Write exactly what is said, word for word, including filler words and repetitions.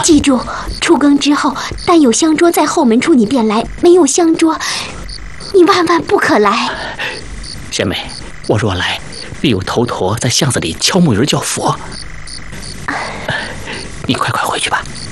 记住，出更之后，但有香桌在后门处，你便来；没有香桌，你万万不可来。 贤妹，我若来，必有头陀在巷子里敲木鱼叫佛。你快快回去吧。